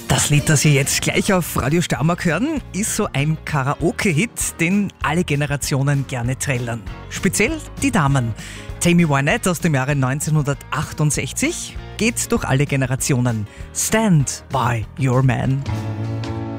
Das Lied, das Sie jetzt gleich auf Radio Steiermark hören, ist so ein Karaoke-Hit, den alle Generationen gerne trällern. Speziell die Damen. Tammy Wynette aus dem Jahre 1968 geht durch alle Generationen. Stand by your man.